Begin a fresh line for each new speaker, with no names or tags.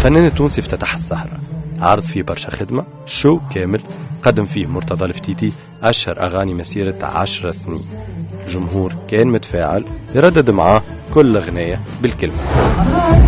الفنان التونسي افتتح السهرة، عرض فيه برشا خدمة، شو كامل قدم فيه مرتضى الفتيتي أشهر أغاني مسيرة 10 سنين. الجمهور كان متفاعل، يردد معاه كل غناية بالكلمة.